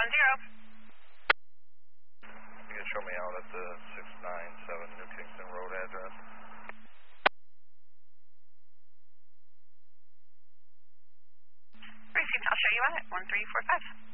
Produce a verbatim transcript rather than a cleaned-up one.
one zero. You can show me out at the six nine seven New Kingston Road address. Received. I'll show you out at one three four five.